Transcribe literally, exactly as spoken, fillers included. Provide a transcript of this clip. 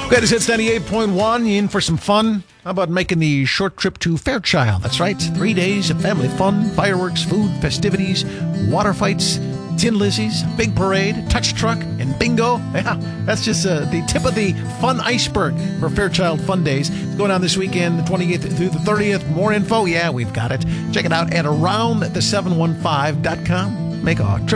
Greatest Hits ninety-eight point one. You in for some fun? How about making the short trip to Fairchild? That's right. Three days of family fun, fireworks, food, festivities, water fights, Tin Lizzies, big parade, touch truck, and bingo. Yeah, that's just uh, the tip of the fun iceberg for Fairchild Fun Days. It's going on this weekend, the twenty-eighth through the thirtieth. More info? Yeah, we've got it. Check it out at around the seven one five dot com. Make a trip